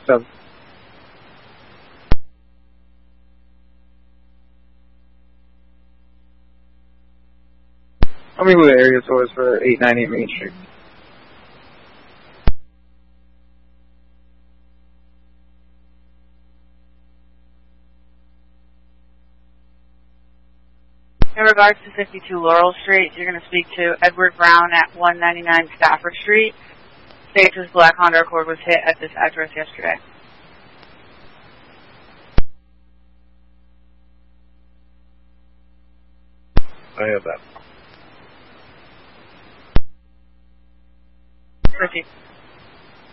So, tell me who the area was for 898 Main Street. In regards to 52 Laurel Street, you're going to speak to Edward Brown at 199 Stafford Street. States his black Honda Accord was hit at this address yesterday. I have that. Proceed.